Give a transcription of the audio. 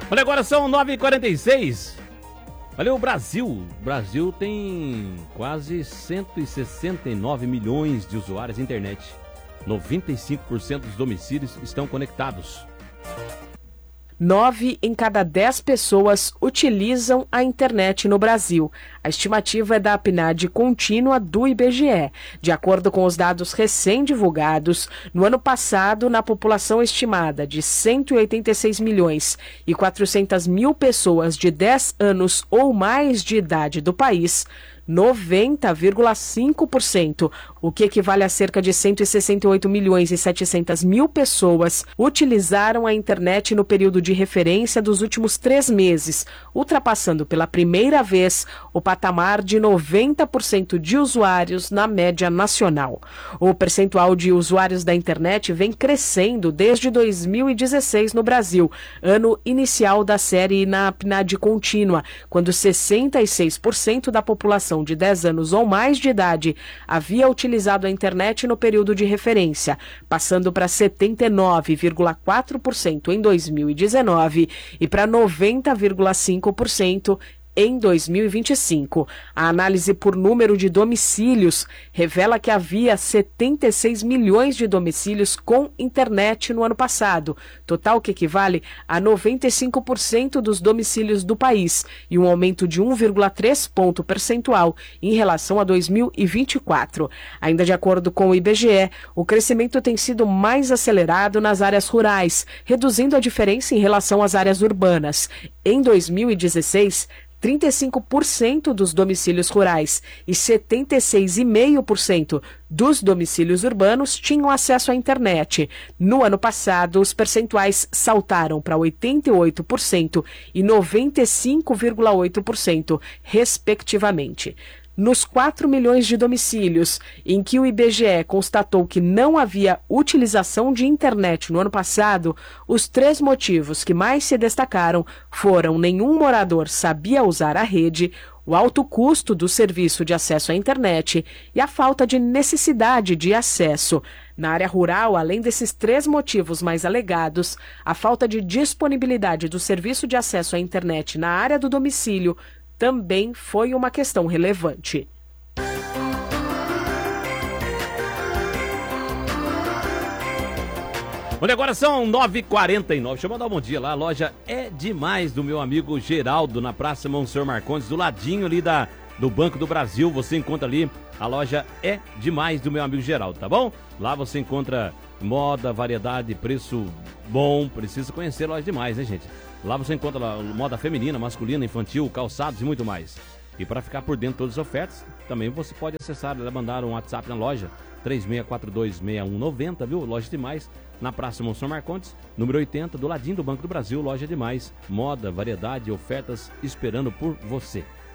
Olha, agora são 9h46. Olha, o Brasil tem quase 169 milhões de usuários de internet. 95% dos domicílios estão conectados. 9 em cada 10 pessoas utilizam a internet no Brasil. A estimativa é da PNAD contínua do IBGE. De acordo com os dados recém-divulgados, no ano passado, na população estimada de 186 milhões e 400 mil pessoas de 10 anos ou mais de idade do país, 90,5%, o que equivale a cerca de 168 milhões e 700 mil pessoas, utilizaram a internet no período de referência dos últimos 3 meses, ultrapassando pela primeira vez o patamar de 90% de usuários na média nacional. O percentual de usuários da internet vem crescendo desde 2016 no Brasil, ano inicial da série na PNAD contínua, quando 66% da população de 10 anos ou mais de idade havia utilizado a internet no período de referência, passando para 79,4% em 2019 e para 90,5% em 2025. A análise por número de domicílios revela que havia 76 milhões de domicílios com internet no ano passado, total que equivale a 95% dos domicílios do país e um aumento de 1,3 ponto percentual em relação a 2024. Ainda de acordo com o IBGE, o crescimento tem sido mais acelerado nas áreas rurais, reduzindo a diferença em relação às áreas urbanas. Em 2016, 35% dos domicílios rurais e 76,5% dos domicílios urbanos tinham acesso à internet. No ano passado, os percentuais saltaram para 88% e 95,8%, respectivamente. Nos 4 milhões de domicílios em que o IBGE constatou que não havia utilização de internet no ano passado, os 3 motivos que mais se destacaram foram: nenhum morador sabia usar a rede, o alto custo do serviço de acesso à internet e a falta de necessidade de acesso. Na área rural, além desses 3 motivos mais alegados, a falta de disponibilidade do serviço de acesso à internet na área do domicílio também foi uma questão relevante. Olha, agora são 9h49. Deixa eu mandar um bom dia lá. A loja É Demais do meu amigo Geraldo, na Praça Monsenhor Marcondes, do ladinho ali do Banco do Brasil. Você encontra ali a loja É Demais do meu amigo Geraldo, tá bom? Lá você encontra moda, variedade, preço bom. Precisa conhecer a loja Demais, né, gente? Lá você encontra moda feminina, masculina, infantil, calçados e muito mais. E para ficar por dentro de todas as ofertas, também você pode acessar, mandar um WhatsApp na loja 36426190, viu? Loja Demais, na Praça Monsenhor Marcondes, número 80, do ladinho do Banco do Brasil. Loja Demais, moda, variedade, ofertas esperando por você.